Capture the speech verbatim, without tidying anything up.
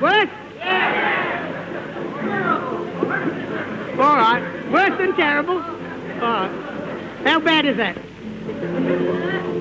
Worse? All right. Worse than terrible? All right. How bad is that?